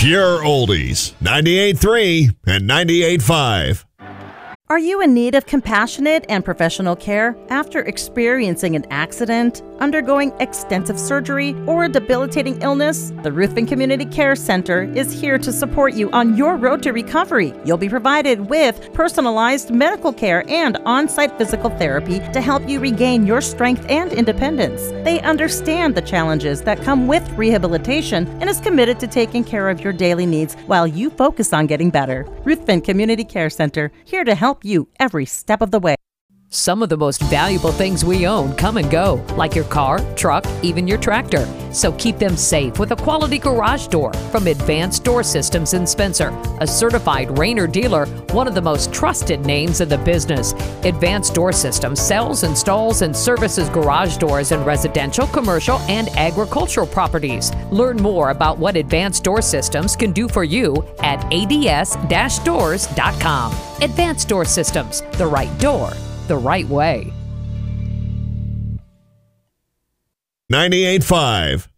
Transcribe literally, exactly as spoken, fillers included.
Pure Oldies, ninety-eight point three and ninety-eight point five. Are you in need of compassionate and professional care after experiencing an accident, undergoing extensive surgery, or a debilitating illness? The Ruthven Community Care Center is here to support you on your road to recovery. You'll be provided with personalized medical care and on-site physical therapy to help you regain your strength and independence. They understand the challenges that come with rehabilitation and is committed to taking care of your daily needs while you focus on getting better. Ruthven Community Care Center, here to help you every step of the way. Some of the most valuable things we own come and go, like your car, truck, even your tractor. So keep them safe with a quality garage door from Advanced Door Systems in Spencer, a certified Rainer dealer, one of the most trusted names in the business. Advanced Door Systems sells, installs, and services garage doors in residential, commercial, and agricultural properties. Learn more about what Advanced Door Systems can do for you at A D S doors dot com. Advanced Door Systems, the right door, the right way. ninety-eight point five.